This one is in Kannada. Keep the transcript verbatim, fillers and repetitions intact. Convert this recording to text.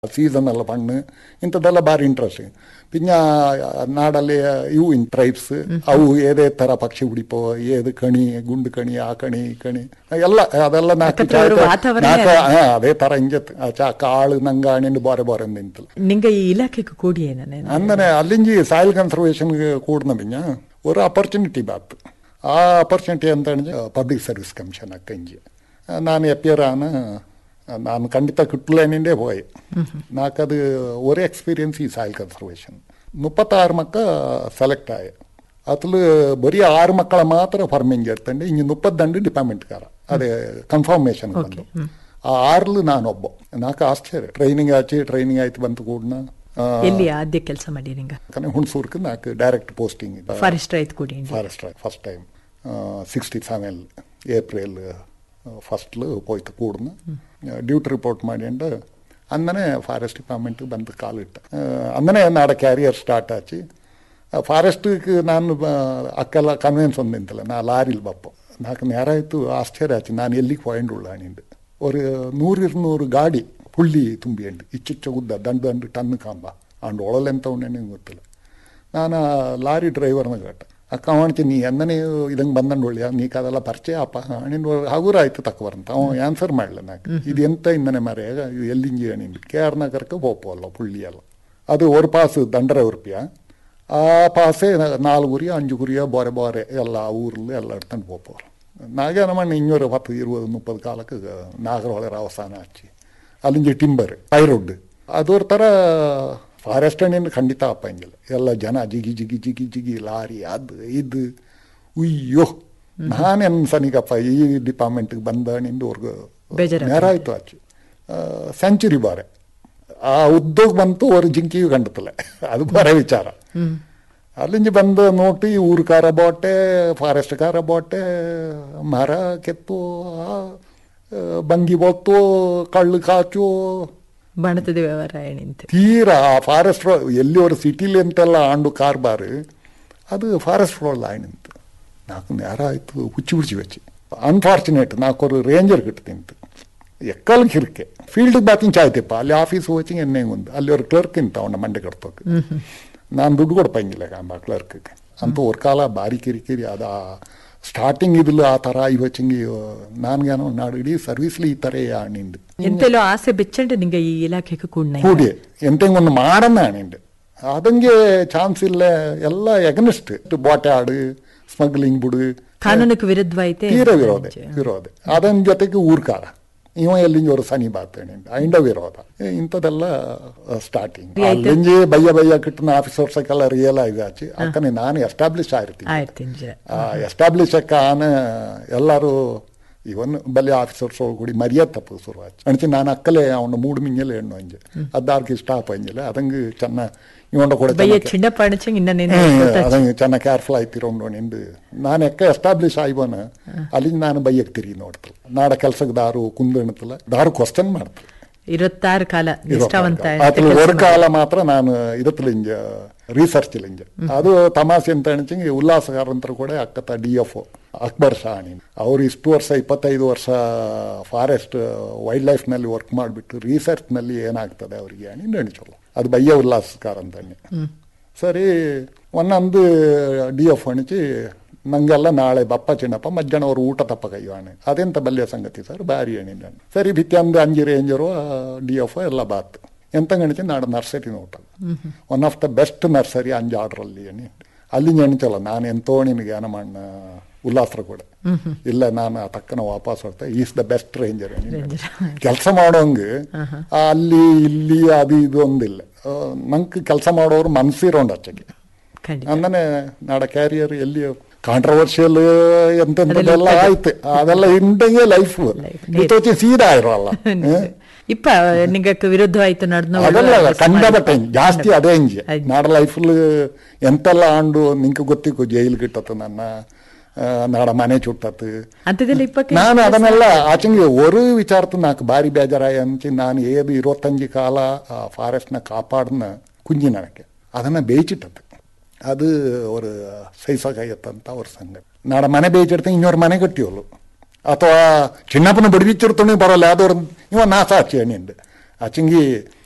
ಸೀಸನ್ ಎಲ್ಲ ಪಣ್ಣು ಇಂಥದ್ದೆಲ್ಲ ಭಾರಿ ಇಂಟ್ರೆಸ್ಟಿಂಗ್. ಪಿನ್ನ ನಾಡಲ್ಲಿ ಇವು ಇನ್ ಟ್ರೈಬ್ಸ್ ಅವು ಏದೇ ತರ ಪಕ್ಷಿ ಉಡಿಪೋ ಏದು ಕಣಿ ಗುಂಡು ಕಣಿ ಆ ಕಣಿ ಈ ಕಣಿ ಎಲ್ಲ ಅದೆಲ್ಲ ನಾಲ್ಕು ನಾಲ್ಕು ಅದೇ ತರ ಹಿಂಗೆ ಕಾಳು ನಂಗಾಣಿಂಡು ಬಾರೆ ಬಾರೆ ನಿಂತಲ್ಲ ನಿಂಗೆ ಈ ಇಲಾಖೆಗೆ ಕೂಡಿ ಅಂದ್ರೆ ಅಲ್ಲಿಂಜಿ ಸಾಯಿಲ್ ಕನ್ಸರ್ವೇಷನ್ ಕೂಡ್ನ ಪಿನ್ನ ஒரு ಆಪರ್ಚುನಿಟಿ ಬಾತ್ ಆ ಆಪರ್ಚುನಿಟಿ ಅಂತ ಪಬ್ಲಿಕ್ ಸರ್ವಿಸ್ ಕಮಿಷನ್ ಅಕ್ಕಂಜಿ ನಾನು ಎಪ್ಪಿಯರಾನ ನಾನು ಖಂಡಿತ ಕಿಟ್ಟಲೇನಿಂದೇ ಹೋಯ್ ನಾಕದು ಒರೇ ಎಕ್ಸ್ಪೀರಿಯನ್ಸ್ ಈ ಸಾಯಿಲ್ ಕನ್ಸರ್ವೇಷನ್ ಮುಪ್ಪತ್ತಾರು ಮಕ್ಕ ಸೆಲೆಕ್ಟ್ ಆಯ ಅತ್ಲು ಬರೀ ಆರು ಮಕ್ಕಳ ಮಾತ್ರ ಫಾರ್ಮಿಂಗ್ ಇರ್ತಂಡೆ ಹಿಂಗೆ ಮುಪ್ಪತ್ತಂಡು ಡಿಪಾರ್ಟ್ಮೆಂಟ್ಗಾರ ಅದೇ ಕನ್ಫರ್ಮೇಷನ್ ಬಂದು ಆ ಆರ್ಲು ನಾನೊಬ್ಬ ನಾಲ್ಕು ಆಶ್ಚರ್ಯ ಟ್ರೈನಿಂಗ್ ಆಚಿ ಟ್ರೈನಿಂಗ್ ಆಯ್ತು ಬಂತು ಕೂಡ ಎಲ್ಲಿ ಆದ್ಯ ಕೆಲಸ ಮಾಡಿ ಹುಣಸೂರ್ಗೆ ನಾಲ್ಕು ಡೈರೆಕ್ಟ್ ಪೋಸ್ಟಿಂಗ್ ಫಾರೆಸ್ಟ್ ಆಯ್ತು ಕೂಡಿ forest first time sixty seven April ಫಸ್ಟ್ಲು ಹೋಯ್ತು ಕೂಡ್ನ ಡ್ಯೂಟಿ ರಿಪೋರ್ಟ್ ಮಾಡಿಂಡು ಅಂದನೆ ಫಾರೆಸ್ಟ್ ಡಿಪಾರ್ಟ್ಮೆಂಟ್ ಬಂದು ಕಾಲಿಟ್ಟ ಅಂದನೆ ನಾಡ ಕ್ಯಾರಿಯರ್ ಸ್ಟಾರ್ಟ್ ಆಚಿ ಫಾರೆಸ್ಟ್ಗೆ ನಾನು ಅಕ್ಕೆಲ್ಲ ಕನ್ವಿನ್ಸ್ ಒಂದು ನಿಂತಲ್ಲ ನಾ ಲಾರಿಲ್ ಬಪ್ಪ ನಾಲ್ಕು ನೇರ ಆಯಿತು ಆಶ್ಚರ್ಯ ಆಚಿ ನಾನು ಎಲ್ಲಿಗೆ ಪಾಯಿಂಟ್ ಉಳ್ಳಾಣಿಂಡು ஒரு ನೂರು ಇರ್ನೂರು ಗಾಡಿ ಪುಳ್ಳಿ ತುಂಬಿ ಅಂಡು ಇಚ್ಚಿಚ್ಚ ಉದ್ದ ದಂಡು ದಂಡು ಟನ್ ಕಾಂಬ ಅಂಡು ಒಳಲೆಂತ ಉಂಡೆ ಗೊತ್ತಿಲ್ಲ ನಾನು ಲಾರಿ ಡ್ರೈವರ್ನ ಗಟ್ಟ ಅಕ್ಕ ಅವಣ್ತಿ ನೀ ಎಂದನೇ ಇದಂಗೆ ಬಂದಂಡು ಒಳ್ಳೆಯ ನೀಕು ಅದೆಲ್ಲ ಪರಿಚಯ ಅಪ್ಪ ಅಣಿನ ಹಗುರ ಆಯ್ತು ತಕ್ಬರಂತ ಅವ ಆನ್ಸರ್ ಮಾಡಲ ನಾಲ್ಕು ಇದು ಎಂತ ಇಂದನೆ ಮರೆ ಇದು ಎಲ್ಲಿಂಜಿ ಅಣಿಂಡು ಕೆ ಆರ್ ನಗರಕ್ಕೆ ಹೋಪಲ್ಲ ಪುಳ್ಳಿ ಎಲ್ಲ ಅದು ஒரு ಪಾಸ್ ದಂಡರೆ ರೂಪಾಯ ಆ ಪಾಸೇ ನಾಲ್ಕು ಗುರಿಯ ಅಂಜು ಗುರಿಯ ಬೋರೆ ಬೋರೆ ಎಲ್ಲ ಊರಲ್ಲಿ ಎಲ್ಲ ಇಡ್ತಂಡು ಹೋಪವ್ರು ನಾಗೇ ನಮ್ಮಣ್ಣ ಇನ್ನೂರು ಹತ್ತು ಇರುವುದು ಮುಪ್ಪದು ಕಾಲಕ್ಕೆ ನಾಗರಹೊಳೆ ಅವಸಾನ ಹಚ್ಚಿ ಅಲ್ಲಿಂಜಿ ಟಿಂಬರ್ ಪೈರೋಡ್ ಅದೊಂದು ಥರ ಫಾರೆಸ್ಟ್ ಹಣ್ಣಿನ ಖಂಡಿತ ಅಪ್ಪಂಗಿಲ್ಲ ಎಲ್ಲ ಜನ ಜಿಗಿ ಜಿಗಿ ಜಿಗಿ ಜಿಗಿ ಲಾರಿ ಅದು ಇದು ಉಯ್ಯೋ ನಾನೇನು ಸನಿಗಪ್ಪ ಈ ಡಿಪಾರ್ಟ್ಮೆಂಟ್ಗೆ ಬಂದ ನಿಂದವ್ರಿಗೂ ನೇರ ಆಯಿತು ಆಚೆ ಸೆಂಚುರಿ ಬಾರೆ ಆ ಉದ್ಯೋಗ ಬಂತು ಅವ್ರ ಜಿಂಕಿಯು ಕಂಡತಲ್ಲ ಅದು ಬರೇ ವಿಚಾರ ಅಲ್ಲಿಂದ ಬಂದು ನೋಟಿ ಊರ್ಕಾರ ಬೋಟೆ ಫಾರೆಸ್ಟ್ಕಾರ ಬೋಟೆ ಮರ ಕೆತ್ತು ಬಂಗಿ ಬೋತು ಕಳ್ಳು ಕಾಚು ಬಣತದ ವ್ಯವಹಾರ ತೀರಾ ಆ ಫಾರೆಸ್ಟ್ ಎಲ್ಲಿ ಅವ್ರ ಸಿಟಿಲಿ ಅಂತೆಲ್ಲ ಆಂಡು ಕಾರ್ಬಾರ್ ಅದು ಫಾರೆಸ್ಟ್ ರೋಡ್ ಆಯ್ನಿಂತು ನಾಲ್ಕು ನೇರ ಆಯಿತು ಹುಚ್ಚಿ ಹುಚ್ಚಿ ವೆಚ್ಚಿ ಅನ್ಫಾರ್ಚುನೇಟ್ ನಾಲ್ಕವರು ರೇಂಜರ್ ಗಿಟ್ಟಿಂತು ಎಕ್ಕಲ್ ಕಿರಿಕೆ ಫೀಲ್ಡ್ಗೆ ಬಾತಿನ ಚಾಯ್ತಿಪ್ಪ ಅಲ್ಲಿ ಆಫೀಸ್ ಹೋಚಿಂಗ್ ಎಣ್ಣೆ ಒಂದು ಅಲ್ಲಿ ಅವ್ರ ಕ್ಲರ್ಕ್ ಇಂತ ಅವನ ಮಂಡೆ ಕಟ್ತೋಕೆ ನಾನು ದುಡ್ಡು ಕೊಡ್ಪಂಗಿಲ್ಲ ಆ ಕ್ಲರ್ಕ್ಗೆ ಅಂತ ಅವ್ರ ಕಾಲ ಭಾರಿ ಕಿರಿಕಿರಿ ಅದು ಸ್ಟಾರ್ಟಿಂಗ್ ಇದಿಲ್ಲ ಆ ಥರ ಇವತ್ತಿಂಗ್ ನಾನ್ಗೇನೋ ನಾಡು ಇಡೀ ಸರ್ವಿಸ್ಲಿ ಈ ಥರ ಆಣಿಂಡು ಎಂತೆಲ್ಲೋ ಆಸೆ ಬೆಚ್ಚಂಡು ನಿಂಗೆ ಈ ಇಲಾಖೆಗೆ ಕೂಡ ಕೂಡಿ ಎಂತೆಂಗೆ ಒಂದು ಮಾಡನ್ನ ಆಣಿಂಡು ಅದಂಗೆ ಚಾನ್ಸ್ ಇಲ್ಲ ಎಲ್ಲ ಎಗನಿಸ್ಟ್ ಬಾಟೆ ಆಡು ಸ್ಮಗ್ಲಿಂಗ್ ಬಿಡು ಕಾನೂನಿಗೆ ವಿರುದ್ಧವಾಯ್ತೆ ತೀರ ವಿರೋಧ ವಿರೋಧ ಅದನ್ನ ಜೊತೆಗೆ ಊರ್ಕಾರ ಇವ ಎಲ್ಲಿಂಜ ಅವರು ಸನಿ ಬಾತೇನೆ ಐಂಡ ವಿರೋಧ ಇಂಥದ್ದೆಲ್ಲ ಸ್ಟಾರ್ಟಿಂಗ್ ಅಲ್ಲಿಂಜಿ ಬಯ್ಯ ಬಯ್ಯ ಕಿಟ್ಟನ ಆಫೀಸರ್ಸಕ್ಕೆಲ್ಲ ರಿಯಲೈಸ್ ಆಚಿ ಅಕ್ಕನೆ ನಾನು ಎಸ್ಟಾಬ್ಲಿಷ್ ಆಗಿರ್ತೀನಿ ಎಸ್ಟಾಬ್ಲಿಷ್ ಅಕ್ಕ ಆನ ಎಲ್ಲರೂ ಇವನ್ ಬಲ್ಯ ಆಫೀಸರ್ಸ್ ಕೂಡಿ ಮರ್ಯಾದೆ ತಪ್ಪು ಶುರುವಾಚು ಅಣಿಸಿ ನಾನು ಅಕ್ಕಲೇ ಅವನ ಮೂಡು ಮಿಂಜಲೆ ಹೆಣ್ಣು ಅಂಜೆ ಅದಾರ್ಗೆ ಇಷ್ಟ ಆಪಂಜಿಲ್ಲ ಅದಂಗೆ ಚೆನ್ನ ಇವಂಡ ಕೂಡ ಅದಂಗೆ ಚೆನ್ನಾಗಿ ಕೇರ್ಫುಲ್ ಆಯ್ತಿರೋಂಡು ನಿಂದು ನಾನು ಎಕ್ಕ ಎಸ್ಟಾಬ್ಲಿಷ್ ಆಯ್ಬೋನ ಅಲ್ಲಿಂದ ನಾನು ಬೈಯಕ್ಕೆ ತಿರುಗಿ ನೋಡ್ತಲ್ಲ ನಾಡ ಕೆಲ್ಸಕ್ಕೆ ದಾರು ಕುಂದಣತ್ತಲ್ಲ ದಾರು ಕ್ವಶನ್ ಮಾಡ್ತಲ್ಲ ಇರುತ್ತಾರು ಕಾಲ ಒಂದು ಕಾಲ ಮಾತ್ರ ನಾನು ಇರತ್ತಲ್ಲ ಇಂಜ ರಿಸರ್ಚ್ ಇಲ್ಲ ಇಂಜ ಅದು ತಮಾಸೆ ಅಂತ ಅಣಿಸಿ ಉಲ್ಲಾಸಗಾರಂತರು ಕೂಡ ಅಕ್ಕತ್ತ ಡಿ ಎಫ್ ಒ ಅಕ್ಬರ್ ಶಾಹಿ ಅವ್ರು ಇಷ್ಟು ವರ್ಷ ಇಪ್ಪತ್ತೈದು ವರ್ಷ ಫಾರೆಸ್ಟ್ ವೈಲ್ಡ್ ಲೈಫ್ನಲ್ಲಿ ವರ್ಕ್ ಮಾಡಿಬಿಟ್ಟು ರಿಸರ್ಚ್ನಲ್ಲಿ ಏನಾಗ್ತದೆ ಅವರಿಗೆ ಅಣಿಂದು ಅಣಿಸೋಲ್ಲ ಅದು ಬಯ್ಯ ಉಲ್ಲಾಸಕಾರ ಅಂತ ಅಣ್ಣಿ ಸರಿ ಒಂದೊಂದು ಡಿ ಎಫ್ ಅಣಿಸಿ ನಂಗೆಲ್ಲ ನಾಳೆ ಬಪ್ಪ ಚಿನ್ನಪ್ಪ ಮಧ್ಯಾಹ್ನ ಅವ್ರು ಊಟ ತಪ್ಪ ಕೈವಾಣೆ ಅದೆಂತ ಬಲ್ಯ ಸಂಗತಿ ಸರ್ ಭಾರಿ ಅಣಿಂದ ಸರಿ ಬಿತ್ತಿ ಅಂದು ಅಂಜಿ ರೇಂಜರು ಡಿ ಎಫ್ ಎಲ್ಲ ಬಾತ್ ಎಂತ ಗಣಿಸಿ ನಾಡು nursery ನೋಟಲ್ಲ one of the best nursery Anju ಆರ್ಡ್ರಲ್ಲಿ ಅಣಿ ಅಲ್ಲಿ ಎಣಿಸಲ್ಲ ನಾನು ಎಂತೋ ನಿನಗೆ ಏನ ಮಣ್ಣ ಉಲ್ಲಾಸರ ಕೂಡ ಇಲ್ಲ ನಾನು ಆ ತಕ್ಕನ ವಾಪಸ್ ಹೋಗ್ತಾ ಈಸ್ ದ ಬೆಸ್ಟ್ ರೇಂಜರ್ ಕೆಲಸ ಮಾಡೋಂಗೆ ಅಲ್ಲಿ ಇಲ್ಲಿ ಅದು ಇದು ಒಂದಿಲ್ಲ ನಂಗೆ ಕೆಲಸ ಮಾಡೋರು ಮನ್ಸಿರೋಂಡು ಹಚ್ಚಗೆ ಅಂದನೆ ನಾಡ ಕ್ಯಾರಿಯರ್ ಎಲ್ಲಿ ಕಾಂಟ್ರವರ್ಷಿಯಲ್ ಎಂತೆಲ್ಲ ಆಯ್ತು ಅದೆಲ್ಲ ಇಂದಂಗೆ ಲೈಫ್ ಇತ್ತೋಚಿ ಸೀದಾ ಇರೋಲ್ಲ ಇಪ್ಪ ನಿಂಗಕ್ಕೆ ವಿರುದ್ಧವಾಯ್ತು ಅದೆಲ್ಲ ಕಂಡ ಬಟ್ಟೆ ಜಾಸ್ತಿ ಅದೇ ಇಂಜೆ ನಾಡ ಲೈಫಲ್ಲಿ ಎಂತೆಲ್ಲ ಆಂಡು ನಿಂಗೆ ಗೊತ್ತಿಕ್ಕು ಜೈಲ್ ಗಿಟ್ಟತ್ತು ನನ್ನ ನಾಡ ಮನೆ ಚುಟ್ಟತ್ತು ನಾನು ಅದನ್ನೆಲ್ಲ ಆಚಂಗೆ ஒரு ವಿಚಾರತ್ತು ನಾಲ್ಕು ಬಾರಿ ಬೇಜಾರಾಯ ಅಂಚಿ ನಾನು ಏದು ಇರುವತ್ತಂಜಿ ಕಾಲ ಫಾರೆಸ್ಟ್ನ ಕಾಪಾಡ್ನ ಕುಂಜಿ ನನಗೆ ಅದನ್ನು ಬೇಯಿಸಿಟ್ಟತ್ತು ಅದು ஒரு ಸೈಸಾಗತ್ತಂತ ಅವ್ರ ಸಂಗತಿ ನಾಡ ಮನೆ ಬೇಯಿಸಿಡ್ತೀನಿ ಇನ್ನೊರು ಮನೆ ಕಟ್ಟಿಯೋಳು ಅಥವಾ ಚಿನ್ನಪ್ಪನ ಬಡಿಬಿಚ್ಚಿರ್ತಣಿ ಬರೋಲ್ಲ ಯಾವ್ದವ್ರ ಇವ ನಾಸ ಹಚ್ಚಿ ಹಣ್ಣಿಂದು ಆಚಂಗಿ